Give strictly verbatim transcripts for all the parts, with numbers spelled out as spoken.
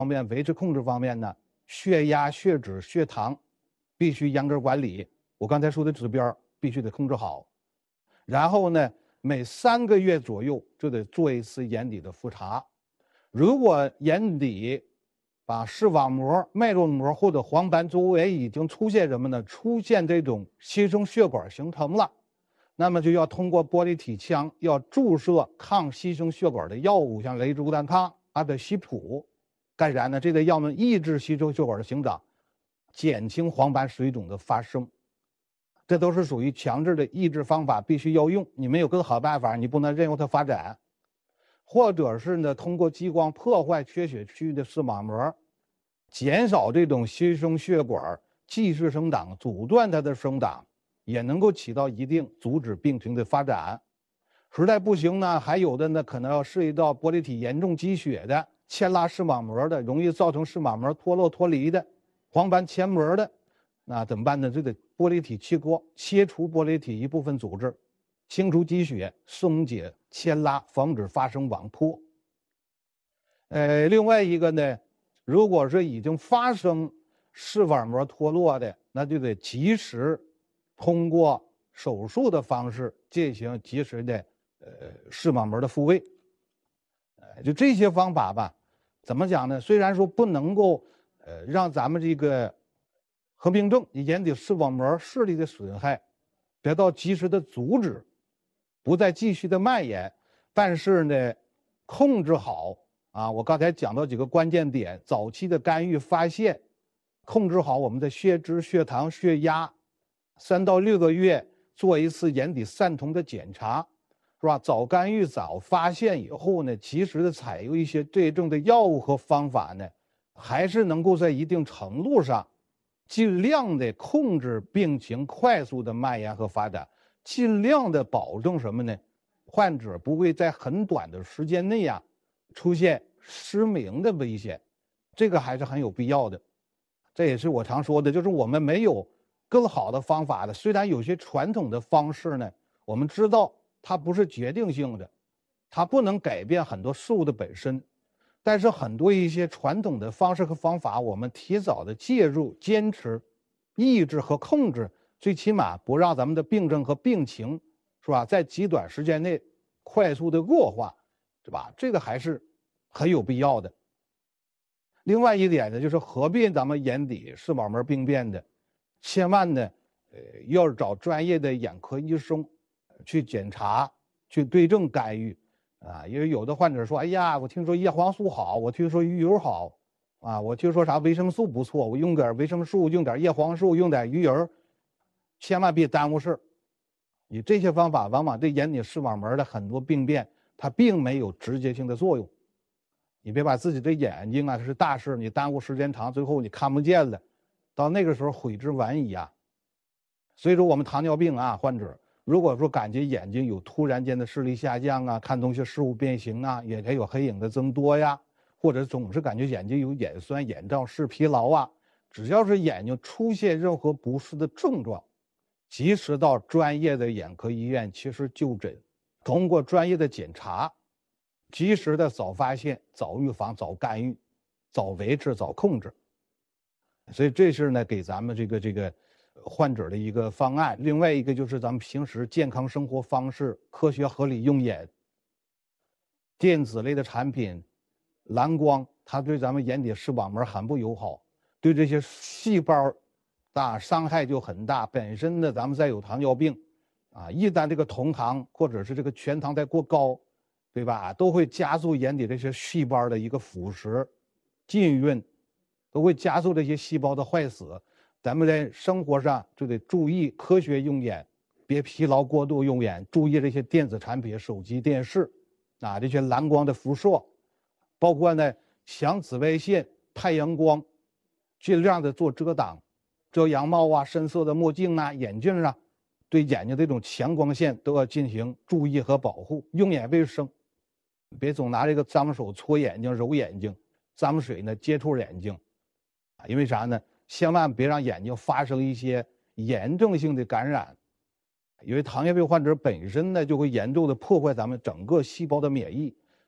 方面维持控制方面呢，血压、血脂、血糖必须严格管理。我刚才说的指标必须得控制好。然后呢，每三个月左右就得做一次眼底的复查。如果眼底把视网膜、脉络膜或者黄斑周围已经出现什么呢？出现这种新生血管形成了，那么就要通过玻璃体腔要注射抗新生血管的药物，像雷珠单抗、阿德西普。干啥呢？这个药物抑制新生血管的生长，减轻黄斑水肿的发生。这都是属于强制的抑制方法，必须要用。你没有更好办法，你不能任由它发展。或者是呢，通过激光破坏缺血区域的视网膜，减少这种新生血管继续生长，阻断它的生长，也能够起到一定阻止病情的发展。实在不行呢，还有的呢，可能要涉及到玻璃体严重积血的、牵拉视网膜的，容易造成视网膜脱落脱离的、黄斑牵膜的，那怎么办呢？就得玻璃体切割，切除玻璃体一部分组织，清除积血，松解牵拉，防止发生网破。呃，另外一个呢，如果是已经发生视网膜脱落的，那就得及时通过手术的方式进行及时的呃视网膜的复位。呃，就这些方法吧，怎么讲呢？虽然说不能够呃让咱们这个合并症眼底视网膜视力的损害得到及时的阻止，不再继续的蔓延，但是呢，控制好啊，我刚才讲到几个关键点，早期的干预发现，控制好我们的血脂、血糖、血压，三到六个月做一次眼底散瞳的检查，是吧？早干预、早发现以后呢，及时的采用一些对症的药物和方法呢，还是能够在一定程度上尽量的控制病情快速的蔓延和发展，尽量的保证什么呢？患者不会在很短的时间内呀出现失明的危险，这个还是很有必要的。这也是我常说的，就是我们没有更好的方法的。虽然有些传统的方式呢，我们知道它不是决定性的，它不能改变很多事物的本身。但是很多一些传统的方式和方法，我们提早的介入、坚持、抑制和控制，最起码不让咱们的病症和病情，是吧，在极短时间内快速的恶化，是吧？这个还是很有必要的。另外一点呢，就是合并咱们眼底视网膜病变的，千万呢，呃，要找专业的眼科医生去检查、去对症干预。啊，因为有的患者说：“哎呀，我听说叶黄素好，我听说鱼油好，啊，我听说啥维生素不错，我用点维生素，用点叶黄素，用点鱼油，千万别耽误事儿。你这些方法往往对眼底视网膜的很多病变，它并没有直接性的作用。你别把自己的眼睛啊是大事，你耽误时间长，最后你看不见了，到那个时候悔之晚矣啊。所以说，我们糖尿病啊患者。”如果说感觉眼睛有突然间的视力下降啊，看东西事物变形啊，眼前有黑影的增多呀，或者总是感觉眼睛有眼酸、眼胀、视疲劳啊，只要是眼睛出现任何不适的症状，及时到专业的眼科医院及时就诊，通过专业的检查，及时的早发现、早预防、早干预、早维持、早控制。所以这是呢，给咱们这个这个。患者的一个方案，另外一个就是咱们平时健康生活方式，科学合理用眼。电子类的产品，蓝光，它对咱们眼底视网膜很不友好，对这些细胞大伤害就很大。本身呢，咱们再有糖尿病，啊，一旦这个酮糖或者是这个全糖再过高，对吧，都会加速眼底这些细胞的一个腐蚀、浸润，都会加速这些细胞的坏死。咱们在生活上就得注意科学用眼，别疲劳过度用眼，注意这些电子产品、手机、电视，啊，这些蓝光的辐射，包括呢强紫外线、太阳光，尽量的做遮挡，遮阳帽啊、深色的墨镜啊、眼镜啊，对眼睛这种强光线都要进行注意和保护。用眼卫生，别总拿这个脏手搓眼睛、揉眼睛，脏水呢接触眼睛，啊，因为啥呢？千万别让眼睛发生一些炎症性的感染，因为糖尿病患者本身呢就会严重的破坏咱们整个细胞的免疫，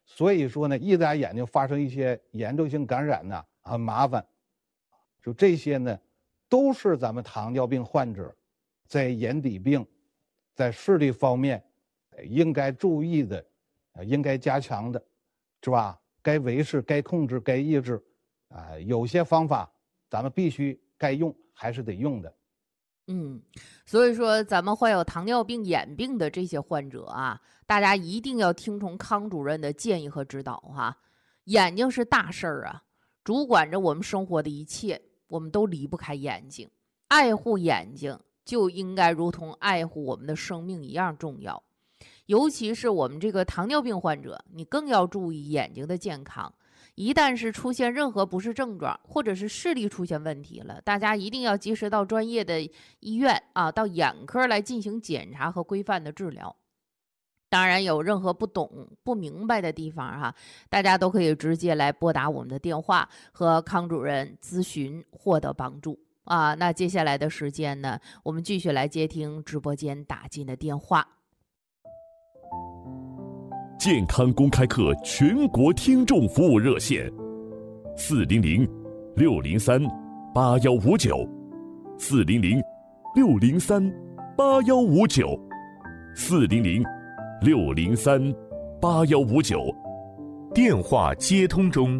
所以说呢，一旦眼睛发生一些严重性感染呢，很麻烦。就这些呢，都是咱们糖尿病患者在眼底病、在视力方面应该注意的、应该加强的，是吧？该维持、该控制、该抑制，啊，有些方法咱们必须该用还是得用的。 嗯，所以说咱们患有糖尿病眼病的这些患者啊，大家一定要听从康主任的建议和指导哈。眼睛是大事儿啊，主管着我们生活的一切，我们都离不开眼睛。爱护眼睛就应该如同爱护我们的生命一样重要。尤其是我们这个糖尿病患者，你更要注意眼睛的健康。一旦是出现任何不适症状，或者是视力出现问题了，大家一定要及时到专业的医院啊，到眼科来进行检查和规范的治疗。当然，有任何不懂、不明白的地方哈，大家都可以直接来拨打我们的电话和康主任咨询，获得帮助啊。那接下来的时间呢，我们继续来接听直播间打进的电话。 健康公开课全国听众服务热线：四零零六零三八幺五九，四零零六零三八幺五九，四零零六零三八幺五九。电话接通中。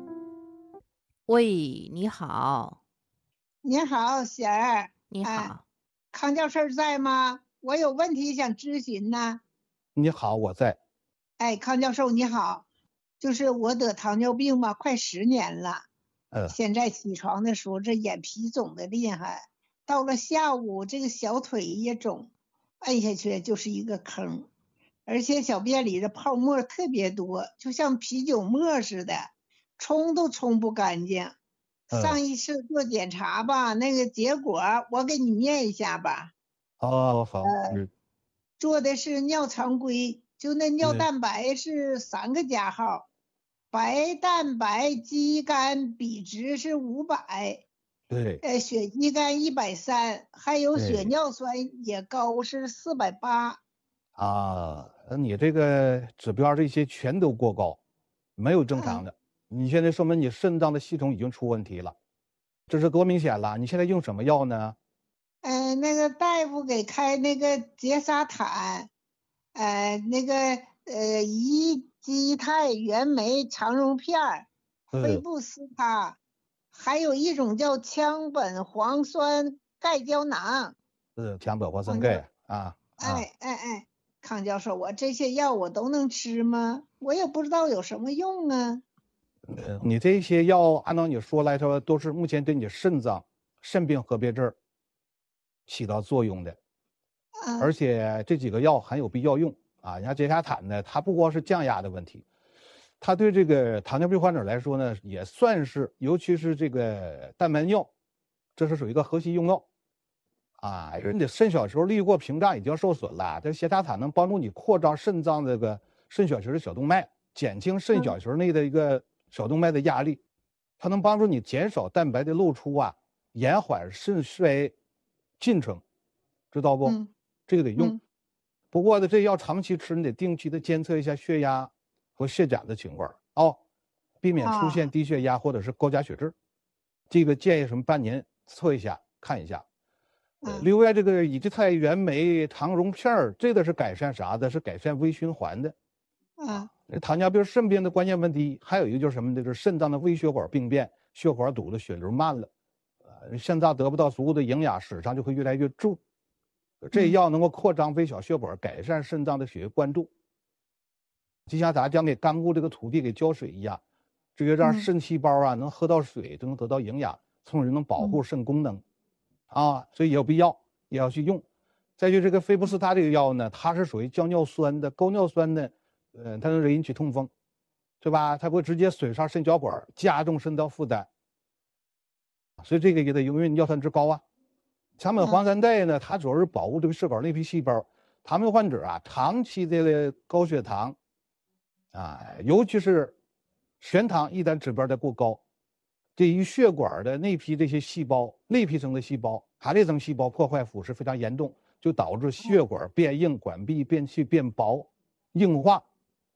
喂，你好。 你好，贤儿。 你好、 哎，康教授在吗？我有问题想咨询呢。 你好，我在。 哎，康教授你好，就是我得糖尿病嘛，快十年了。 呃， 现在起床的时候，这眼皮肿的厉害，到了下午，这个小腿也肿，按下去就是一个坑，而且小便里的泡沫特别多，就像啤酒沫似的，冲都冲不干净。 呃、 上一次做检查吧，那个结果我给你念一下吧。 哦，好， 呃， 嗯， 做的是尿常规。就那尿蛋白是三个加号，白蛋白肌酐比值是五百， 对， 呃，血肌酐一百三，还有血尿酸也高是四百八。 啊，你这个指标这些全都过高，没有正常的。嗯、你现在说明你肾脏的系统已经出问题了，这是多明显了。你现在用什么药呢？ 嗯、呃，那个大夫给开那个捷沙坦。呃，那个呃，乙基肽原酶肠溶片，菲布斯他，还有一种叫羟苯磺酸钙胶囊。 是羟苯磺酸钙啊。 哎哎哎，康教授，我这些药我都能吃吗？我也不知道有什么用啊。 呃，你这些药按照你说来说，都是目前对你肾脏、肾病合并症起到作用的。而且这几个药很有必要用啊！你看捷沙坦呢，它不光是降压的问题，它对这个糖尿病患者来说呢，也算是，尤其是这个蛋白尿，这是属于一个核心用药啊。人的肾小球滤过屏障已经受损了，这捷沙坦能帮助你扩张肾脏这个肾小球的小动脉，减轻肾小球内的一个小动脉的压力，它能帮助你减少蛋白的露出啊，延缓肾衰进程，知道不？嗯，这个得用，嗯、不过呢，这药长期吃，你得定期的监测一下血压和血钾的情况哦，避免出现低血压或者是高钾血质。这个建议什么半年测一下看一下。呃、另外，这个乙基肽原酶肠溶片这个是改善啥的？是改善微循环的。啊，糖尿病肾病的关键问题还有一个就是什么呢？就是肾脏的微血管病变，血管堵了，血流慢了，呃，肾脏得不到足够的营养，使上就会越来越重。这药能够扩张微小血管，改善肾脏的血液灌注，就像咱将给干枯这个土地给浇水一样，这个让肾细胞啊能喝到水，就能得到营养，从而能保护肾功能，啊，所以有必要也要去用。再就这个菲布斯他这个药呢，它是属于降尿酸的，高尿酸的，呃，它能引起痛风，对吧？它会直接损伤肾小管，加重肾脏负担，所以这个也得用，因为尿酸值高啊。羟苯磺酸钙呢，它主要是保护这个血管内皮细胞。糖尿病患者啊，长期的高血糖，啊，尤其是悬糖一旦指标的过高，对于血管的内皮这些细胞、内皮层的细胞、含裂层细胞破坏腐蚀非常严重，就导致血管变硬、管壁变细、变薄、硬化。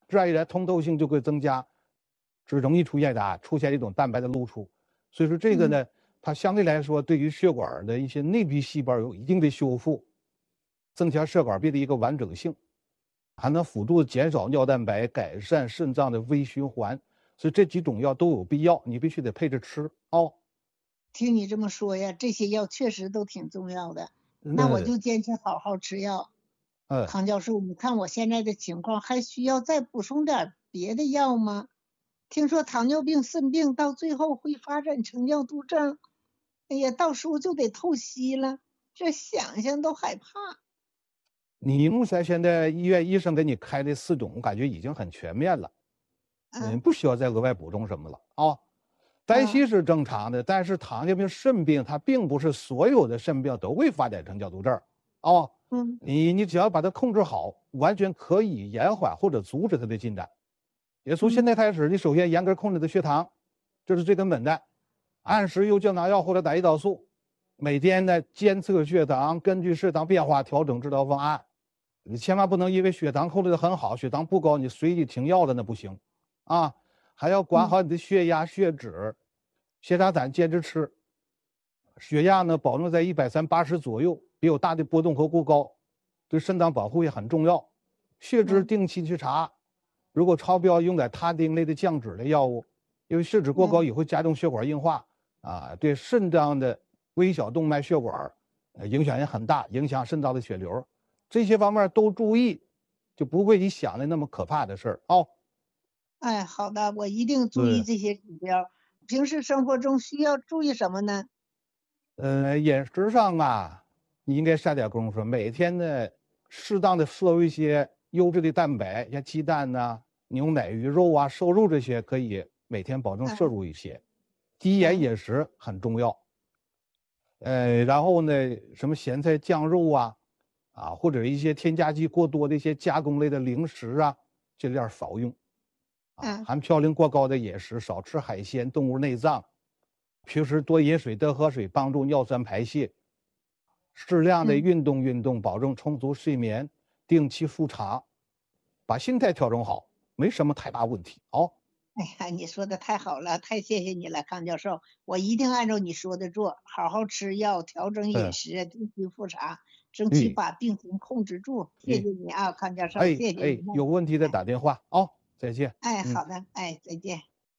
自然而然通透性就会增加，是容易出现的出现一种蛋白的露出。所以说这个呢，嗯、它相对来说对于血管的一些内壁细胞有一定的修复，增强血管壁的一个完整性，还能辅助减少尿蛋白，改善肾脏的微循环。所以这几种药都有必要，你必须得配着吃哦。 听你这么说呀，这些药确实都挺重要的。那我就坚持好好吃药。 嗯， 康教授，你看我现在的情况，还需要再补充点别的药吗？听说糖尿病、肾病到最后会发展成尿毒症，哎呀，到时候就得透析了，这想想都害怕。 你目前现在医院医生给你开的四种，我感觉已经很全面了。嗯，不需要再额外补充什么了啊。代谢是正常的，但是糖尿病、肾病它并不是所有的肾病都会发展成尿毒症啊。 嗯， 你你只要把它控制好，完全可以延缓或者阻止它的进展。也从现在开始，你首先严格控制的血糖，这是最根本的，按时用降糖药或者打胰岛素，每天呢监测血糖，根据血糖变化调整治疗方案。你千万不能因为血糖控制得很好，血糖不高你随意停药了那不行。啊，还要管好你的血压、血脂，血沙胆坚持吃。血压呢，保证在一百三八十左右，别有大的波动和过高，对肾脏保护也很重要。血脂定期去查，如果超标，用点他汀类的降脂类药物，因为血脂过高也会加重血管硬化啊，对肾脏的微小动脉血管影响也很大，影响肾脏的血流。这些方面都注意，就不会你想的那么可怕的事儿哦。 哎，好的，我一定注意这些指标。平时生活中需要注意什么呢？ 呃，饮食上啊，你应该下点功夫，每天呢，适当的摄入一些优质的蛋白，像鸡蛋呐、啊、牛奶、鱼肉啊、瘦肉这些，可以每天保证摄入一些。低盐饮食很重要。呃，然后呢，什么咸菜酱肉啊，啊，或者一些添加剂过多的一些加工类的零食啊，尽量少用。啊，含嘌呤过高的饮食，少吃海鲜、动物内脏，平时多饮水、多喝水，帮助尿酸排泄。适量的运动运动，保证充足睡眠，定期复查，把心态调整好，没什么太大问题哦。 哎呀，你说的太好了，太谢谢你了，康教授，我一定按照你说的做，好好吃药，调整饮食，定期复查，争取把病情控制住。谢谢你啊，康教授， 哎谢谢你。 哎，有问题再打电话哦。再见。 哎，好的，嗯、哎，再见。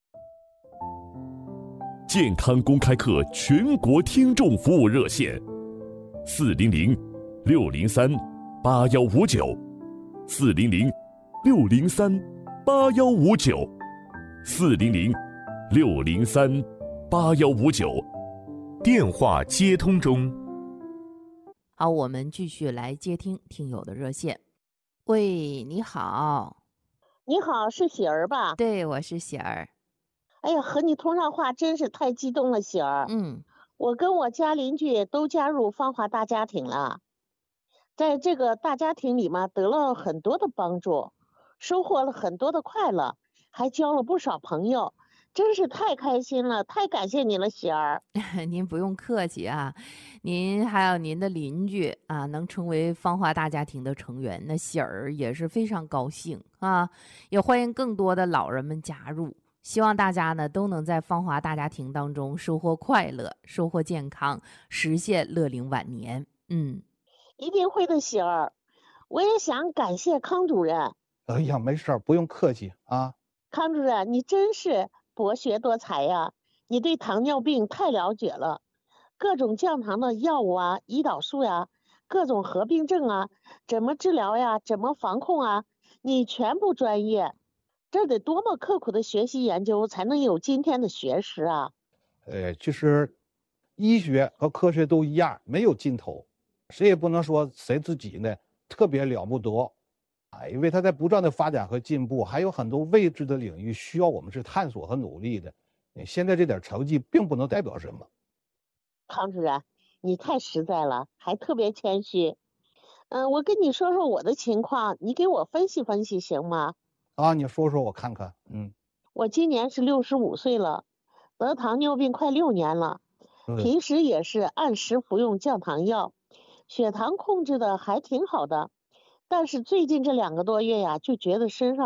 健康公开课全国听众服务热线：四零零六零三八幺五九，四零零六零三八幺五九，四零零六零三八幺五九。电话接通中。 好，我们继续来接听听友的热线。喂，你好。 你好，是喜儿吧？ 对，我是喜儿。 哎呀，和你通上话真是太激动了，喜儿。 嗯， 我跟我家邻居都加入芳华大家庭了，在这个大家庭里嘛，得了很多的帮助，收获了很多的快乐，还交了不少朋友，真是太开心了，太感谢你了，喜儿。 您不用客气啊，您还有您的邻居啊，能成为芳华大家庭的成员，那喜儿也是非常高兴啊，也欢迎更多的老人们加入。希望大家呢都能在芳华大家庭当中收获快乐，收获健康，实现乐龄晚年。嗯， 一定会的，喜儿。我也想感谢康主任。 哎呀，没事儿，不用客气啊。 康主任，你真是博学多才呀！你对糖尿病太了解了，各种降糖的药物啊、胰岛素呀、各种合并症啊，怎么治疗呀、怎么防控啊，你全部专业。这得多么刻苦的学习研究，才能有今天的学识啊！ 呃，其实医学和科学都一样，没有尽头，谁也不能说谁自己呢特别了不得啊，因为它在不断的发展和进步，还有很多未知的领域需要我们去探索和努力的。现在这点成绩并不能代表什么。 康主任，你太实在了，还特别谦虚。嗯、呃，我跟你说说我的情况，你给我分析分析行吗？ 啊，你说说我看看。嗯， 我今年是六十五岁了，得糖尿病快六年了，平时也是按时服用降糖药，血糖控制的还挺好的。但是最近这两个多月呀，就觉得身上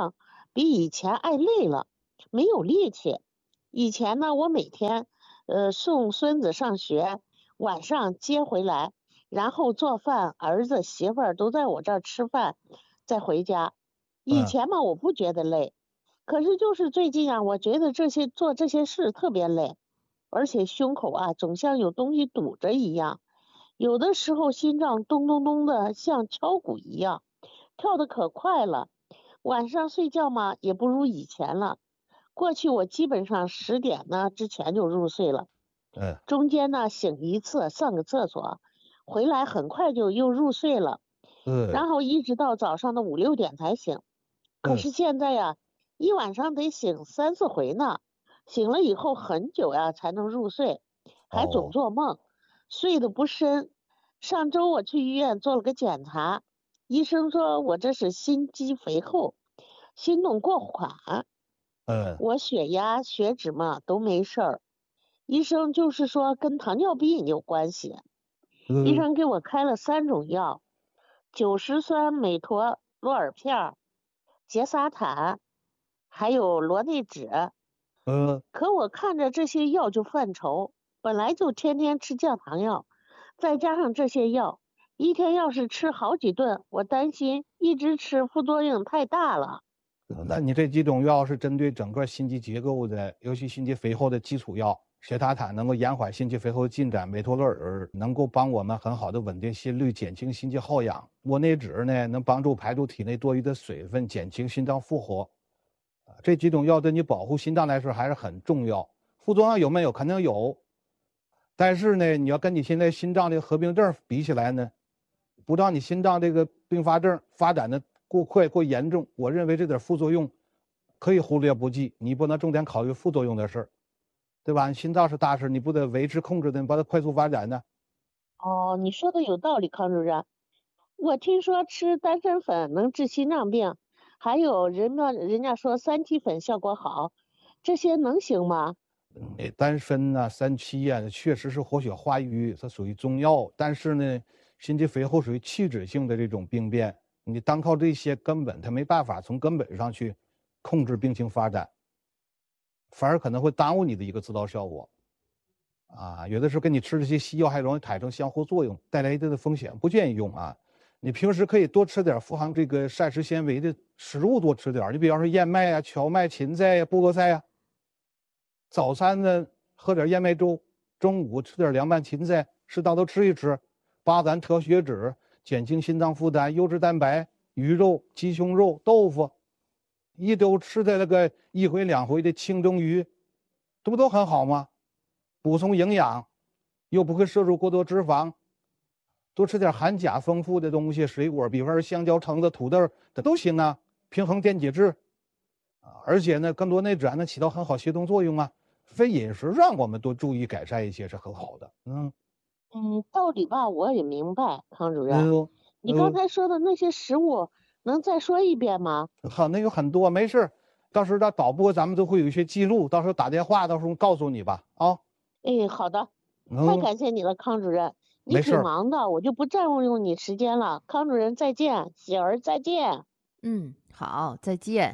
比以前爱累了，没有力气。以前呢，我每天呃送孙子上学，晚上接回来，然后做饭，儿子媳妇儿都在我这儿吃饭，再回家。以前嘛，我不觉得累，可是就是最近啊，我觉得这些做这些事特别累，而且胸口啊总像有东西堵着一样，有的时候心脏咚咚咚的像敲鼓一样，跳得可快了。晚上睡觉嘛也不如以前了。过去我基本上十点呢之前就入睡了， 嗯中间呢醒一次上个厕所，回来很快就又入睡了， 嗯然后一直到早上的五六点才醒。可是现在呀，一晚上得醒三四回呢，醒了以后很久呀才能入睡，还总做梦，睡得不深。上周我去医院做了个检查，医生说我这是心肌肥厚，心动过缓。 嗯我血压、血脂嘛都没事儿，医生就是说跟糖尿病有关系。医嗯生给我开了三种药：酒石酸美妥洛尔片、缬沙坦，还有罗内酯。 嗯， 可我看着这些药就犯愁，本来就天天吃降糖药，再加上这些药，一天要是吃好几顿，我担心一直吃副作用太大了。 那你这几种药是针对整个心肌结构的，尤其心肌肥厚的基础药。缬他坦能够延缓心肌肥厚的进展，美托洛尔能够帮我们很好的稳定心率，减轻心肌耗氧。洛内酯呢，能帮助排出体内多余的水分，减轻心脏负荷。这几种药对你保护心脏来说还是很重要。副作用有没有？肯定有。但是呢，你要跟你现在心脏的合并症比起来呢，不让你心脏这个并发症发展的过快过严重，我认为这点副作用可以忽略不计，你不能重点考虑副作用的事儿，对吧？心脏是大事，你不得维持控制的，把它快速发展呢？ 哦，你说的有道理，康主任。我听说吃丹参粉能治心脏病，还有人们人家说三七粉效果好，这些能行吗？ 嗯，丹参呐、三七呀，确实是活血化瘀，它属于中药。但是呢，心肌肥厚属于器质性的这种病变，你单靠这些根本它没办法从根本上去控制病情发展，反而可能会耽误你的一个治疗效果。啊，有的时候跟你吃这些西药还容易产生相互作用，带来一定的风险，不建议用啊。你平时可以多吃点富含这个膳食纤维的食物，多吃点。你比方说燕麦啊、荞麦、芹菜呀、菠萝菜呀。早餐呢喝点燕麦粥，中午吃点凉拌芹菜，适当都吃一吃，帮咱调血脂，减轻心脏负担。优质蛋白、鱼肉、鸡胸肉、豆腐，一周吃的那个一回两回的清蒸鱼，这不都很好吗？补充营养，又不会摄入过多脂肪。多吃点含钾丰富的东西，水果，比方说香蕉、橙子、土豆，这都行啊，平衡电解质。而且呢，更多内酯还能起到很好协同作用啊。非饮食让我们多注意改善一些是很好的。嗯嗯，道理吧我也明白，康主任。 嗯， 你刚才说的那些食物，能再说一遍吗？ 好，那有很多，没事，到时候到导播咱们都会有一些记录，到时候打电话，到时候告诉你吧。啊， 哎，好的， 嗯、 太感谢你了，康主任。你没事挺忙的，我就不占用你时间了。康主任再见，喜儿再见。 嗯，好，再见。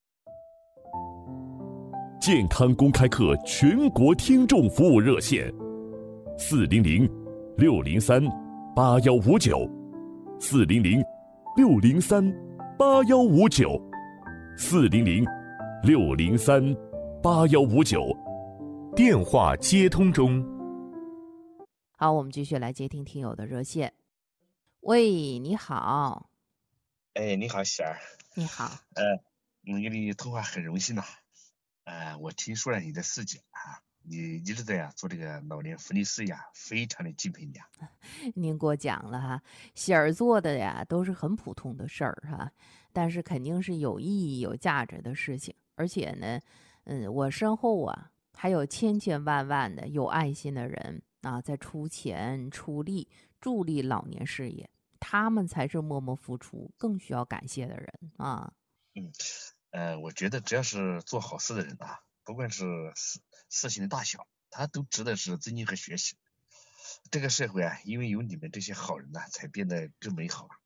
健康公开课全国听众服务热线：四零零六零三八幺五九，四零零六零三八幺五九，四零零六零三八幺五九。电话接通中。 好，我们继续来接听听友的热线。喂，你好。 哎，你好，喜儿。 你好。 呃，能跟你通话很荣幸呐、啊。呃，我听说了你的事迹啊，你一直在呀、啊、做这个老年福利事业啊，非常的敬佩你啊。 您过奖了哈，喜儿做的呀都是很普通的事儿哈，但是肯定是有意义、有价值的事情。而且呢，嗯，我身后啊还有千千万万的有爱心的人啊，在出钱出力助力老年事业，他们才是默默付出、更需要感谢的人啊。 嗯。呃，我觉得只要是做好事的人啊，不管是事事情的大小，他都值得是尊敬和学习。这个社会啊，因为有你们这些好人呢、啊，才变得更美好。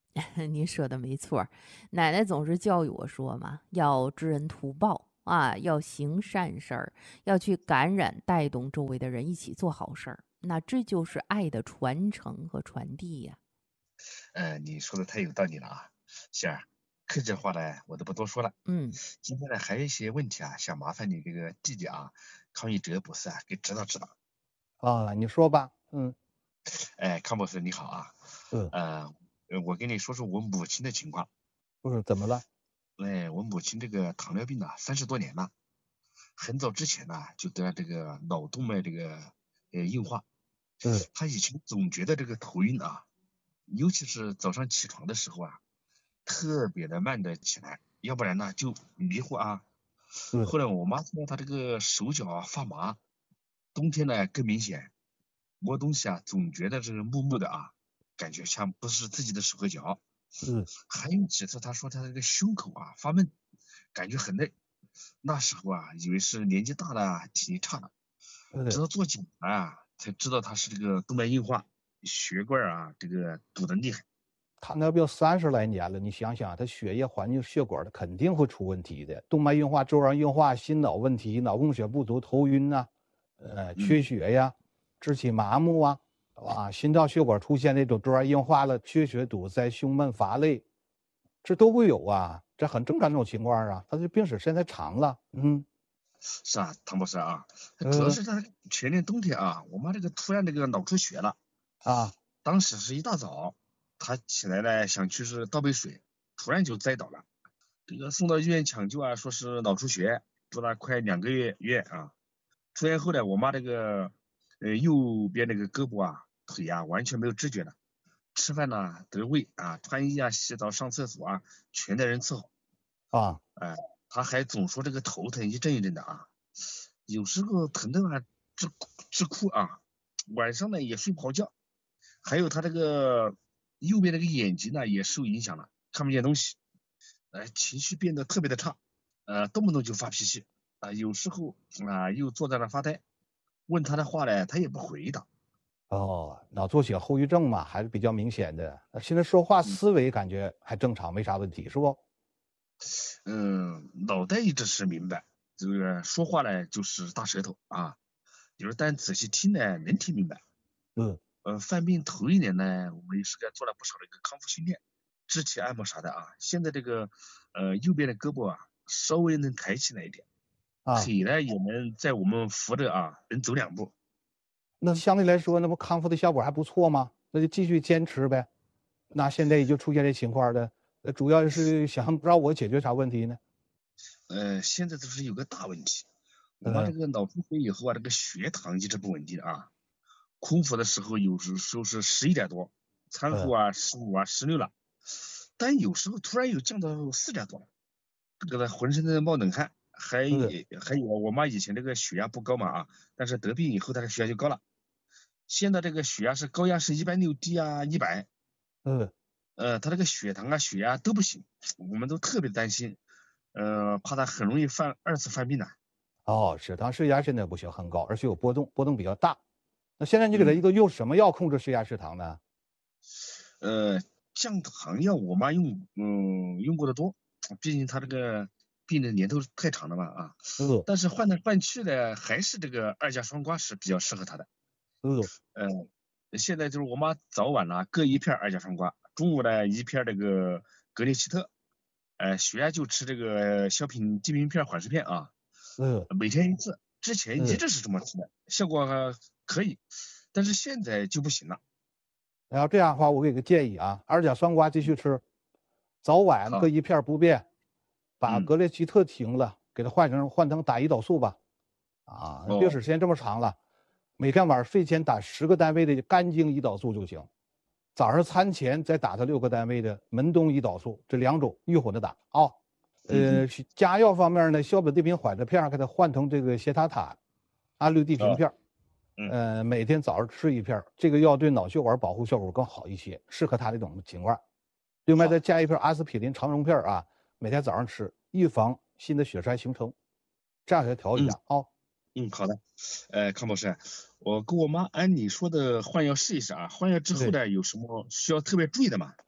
您说的没错，奶奶总是教育我说嘛，要知恩图报啊，要行善事儿，要去感染、带动周围的人一起做好事儿。那这就是爱的传承和传递呀。 呃，你说的太有道理了啊，杏儿，客气话呢，我都不多说了。 嗯， 今天呢，还有一些问题啊，想麻烦你这个弟弟啊，康玉哲博士啊，给指导指导。 啊，你说吧。嗯哎，康博士你好啊， 嗯， 呃，呃我跟你说说我母亲的情况。 不是怎么了？ 哎，我母亲这个糖尿病呢，三十多年了，很早之前呢就得了这个脑动脉这个呃硬化。 嗯她以前总觉得这个头晕啊，尤其是早上起床的时候啊，特别的慢的起来，要不然呢就迷糊啊。 嗯后来我妈说她这个手脚啊发麻，冬天呢更明显，摸东西啊总觉得这个木木的啊，感觉像不是自己的手和脚。 嗯还有几次她说她这个胸口啊发闷，感觉很累。那时候啊，以为是年纪大了，体力差了，直嗯， 到做检查啊，才知道她是这个动脉硬化，血管啊这个堵得厉害。 糖尿病三十来年了，你想想，他血液环境、血管，它肯定会出问题的。动脉硬化、粥样硬化、心脑问题、脑供血不足、头晕呐、呃，缺血呀、肢体麻木啊，啊，心脏血管出现那种粥样硬化了、缺血堵塞、胸闷乏累，这都会有啊，这很正常这种情况啊。他这病史现在长了，嗯是啊，唐博士啊，主要呃是他前年冬天啊，我妈这个突然这个脑出血了， 啊当时是一大早，她起来呢想去是倒杯水，突然就栽倒了，这个送到医院抢救啊，说是脑出血，住了快两个月院啊。出院后呢，我妈这个呃右边那个胳膊啊、腿啊完全没有知觉了，吃饭呢得喂啊、穿衣啊、洗澡、上厕所啊，全得人伺候。 啊哎，她还总说这个头疼一阵一阵的啊，有时候疼的啊直哭直哭啊，晚上呢也睡不好觉。还有她这个右边那个眼睛呢也受影响了，看不见东西，呃，情绪变得特别的差，呃，动不动就发脾气啊、有时候啊、又坐在那发呆，问他的话呢，他也不回答。 哦，脑出血后遗症嘛，还是比较明显的。呃现在说话嗯思维感觉还正常，没啥问题，是不？ 嗯，脑袋一直是明白，这个说话呢就是大舌头啊，就是但仔细听呢能听明白。 嗯呃，犯病头一年呢，我们也是给他做了不少的一个康复训练，肢体按摩啥的啊。现在这个呃右边的胳膊啊稍微能抬起来一点， 啊。 腿呢也能在我们扶着啊能走两步。 那相对来说，那不康复的效果还不错吗？那就继续坚持呗。那现在也就出现这情况的，呃，主要是想不知道我解决啥问题呢？ 呃，现在就是有个大问题，我妈这嗯个脑出血以后啊，这个血糖一直不稳定啊。空腹的时候有时候是十一点多，餐后嗯啊十五啊十六了，但有时候突然又降到四点多了，这个浑身在冒冷汗，还嗯还有我妈以前这个血压不高嘛啊，但是得病以后她的血压就高了，现在这个血压是高压是一百六 D 啊一百， 嗯， 呃，她这个血糖啊血压都不行，我们都特别担心，呃，怕她很容易犯二次犯病的。 哦，血糖血压现在不行，很高，而且有波动，波动比较大。那现在你给他嗯。 一个用什么药控制血压血糖呢？ 呃，降糖药我妈用嗯用过的多，毕竟她这个病的年头太长了嘛啊。 嗯但是换来换去的还是这个二价双胍是比较适合她的。 嗯呃，现在就是我妈早晚呢各一片二价双胍，中午呢一片这个格列齐特，呃血压就吃这个小品地平片缓释片啊， 嗯每天一次。之前一嗯， 直是这么吃的，效果还可以，但是现在就不行了。 然后这样的话，我给个建议啊，二甲双胍继续吃，早晚各好， 一片不变，把嗯， 格列齐特停了，给它换成换成打胰岛素吧。啊，病哦， 史时间这么长了，每天晚上睡前打十个单位的干净胰岛素就行，早上餐前再打它六个单位的门冬胰岛素，这两种一混着打啊。 嗯呃，加药方面呢，硝苯地平缓释片给它换成这个谢他坦、氨氯地嗯，哦， 平片， 嗯。 呃，每天早上吃一片，这个药对脑血管保护效果更好一些，适合他这种情况。另外再好， 加一片阿司匹林肠溶片啊，每天早上吃，预防新的血栓形成，这样给它调一嗯下啊。 嗯，好的。呃，康博士，我跟我妈按你说的换药试一试啊。换药之后对。 呢，有什么需要特别注意的吗？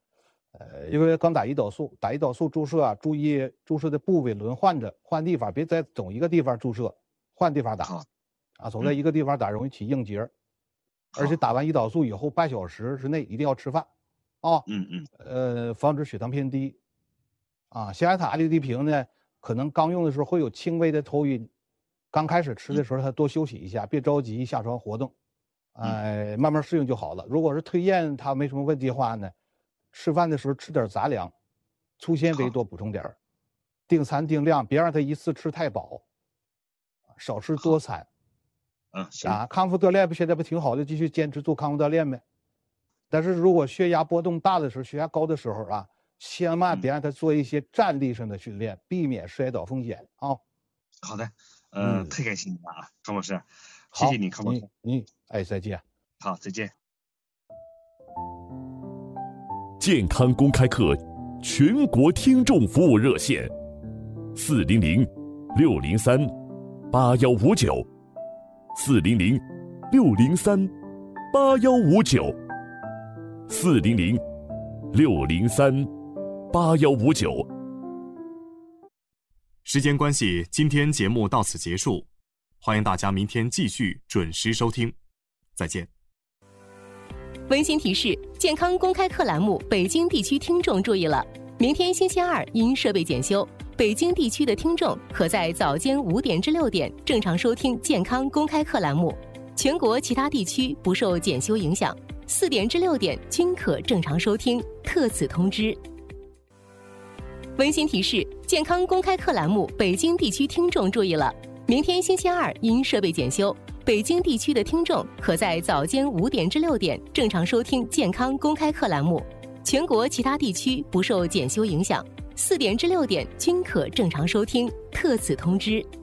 呃，因为刚打胰岛素，打胰岛素注射啊，注意注射的部位轮换着，换地方，别在总一个地方注射，换地方打。啊，总在一个地方打容易起硬结，而且打完胰岛素以后半小时之内一定要吃饭，啊， 嗯嗯， 呃，防止血糖偏低。啊，象牙塔利地平呢，可能刚用的时候会有轻微的头晕，刚开始吃的时候他多休息一下，别着急下床活动，哎，慢慢适应就好了。如果是推荐他没什么问题的话呢，吃饭的时候吃点杂粮，粗纤维多补充点儿，定餐定量，别让他一次吃太饱，少吃多餐。 嗯，行啊，康复锻炼不现在不挺好的，继续坚持做康复锻炼呗。但是如果血压波动大的时候，血压高的时候啊，千万别让他做一些站立上的训练，避免摔倒风险啊。 好的，呃， 嗯太开心了啊，康老师，谢谢你，康老师。 你你哎，再见。 好，再见。 健康公开课全国听众服务热线：四零零六零三八幺五九。四零零六零三八幺五九，四零零六零三八幺五九。 时间关系，今天节目到此结束，欢迎大家明天继续准时收听，再见。 温馨提示：健康公开课栏目北京地区听众注意了，明天星期二因设备检修，北京地区的听众可在早间五点至六点正常收听健康公开课栏目，全国其他地区不受检修影响，四点至六点均可正常收听，特此通知。温馨提示：健康公开课栏目北京地区听众注意了，明天星期二因设备检修，北京地区的听众可在早间五点至六点正常收听健康公开课栏目，全国其他地区不受检修影响，四点至六点均可正常收听，特此通知。